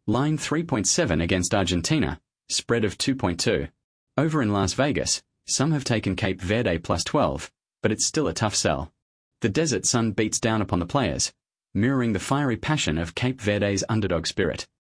Line 3.7 against Argentina, spread of 2.2. Over in Las Vegas, some have taken Cape Verde plus 12, but it's still a tough sell. The desert sun beats down upon the players, mirroring the fiery passion of Cape Verde's underdog spirit.